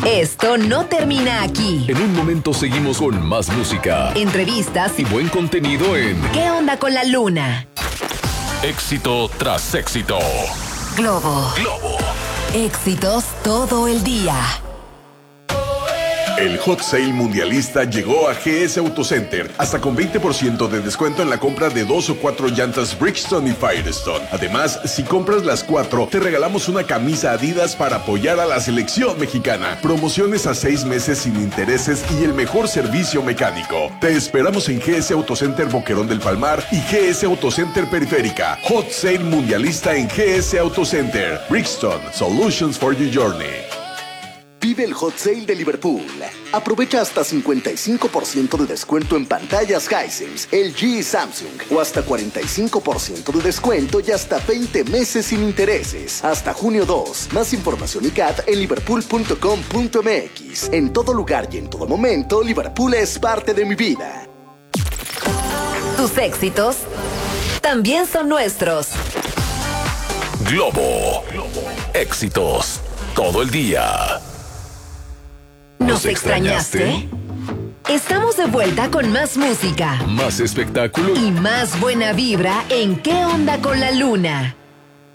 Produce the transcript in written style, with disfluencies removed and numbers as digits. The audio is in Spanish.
Esto no termina aquí. En un momento seguimos con más música, Entrevistas y buen contenido en ¿Qué onda con la luna? Éxito tras éxito. Globo. Éxitos todo el día. El Hot Sale Mundialista llegó a GS Auto Center, hasta con 20% de descuento en la compra de 2 o 4 llantas Bridgestone y Firestone. Además, si compras las 4, te regalamos una camisa Adidas para apoyar a la selección mexicana. Promociones a 6 meses sin intereses y el mejor servicio mecánico. Te esperamos en GS Auto Center Boquerón del Palmar y GS Auto Center Periférica. Hot Sale Mundialista en GS Auto Center. Bridgestone, Solutions for your journey. Vive el Hot Sale de Liverpool. Aprovecha hasta 55% de descuento en pantallas Hisense, LG y Samsung, o hasta 45% de descuento y hasta 20 meses sin intereses. Hasta junio 2. Más información y CAT en liverpool.com.mx. En todo lugar y en todo momento, Liverpool es parte de mi vida. Tus éxitos también son nuestros. Globo. Éxitos todo el día. ¿Nos extrañaste? Estamos de vuelta con más música Más espectáculo y más buena vibra en ¿Qué onda con la luna?